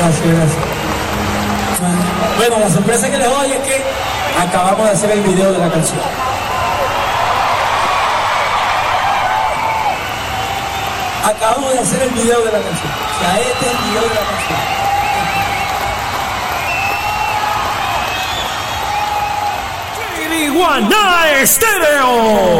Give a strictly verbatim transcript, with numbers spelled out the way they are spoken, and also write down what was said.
Gracias, gracias. Bueno, la sorpresa que les doy es que acabamos de hacer el video de la canción. Acabamos de hacer el video de la canción. O sea, este es el video de la canción. Iguana Estéreo.